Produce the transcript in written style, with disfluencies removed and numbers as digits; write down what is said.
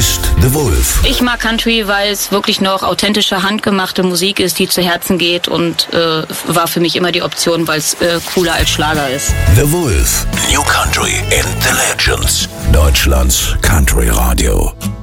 ist The Wolf. Ich mag Country, weil es wirklich noch authentische, handgemachte Musik ist, die zu Herzen geht und war für mich immer die Option, weil es cooler als Schlager ist. The Wolf. New Country and the Legends. Deutschlands Country Radio.